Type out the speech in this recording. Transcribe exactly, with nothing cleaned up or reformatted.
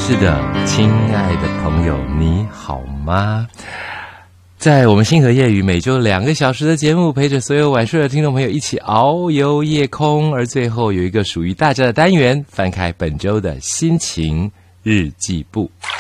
是的，亲爱的朋友，你好吗？在我们星河夜语每周两个小时的节目，陪着所有晚睡的听众朋友一起遨游夜空，而最后有一个属于大家的单元，翻开本周的心情日记簿。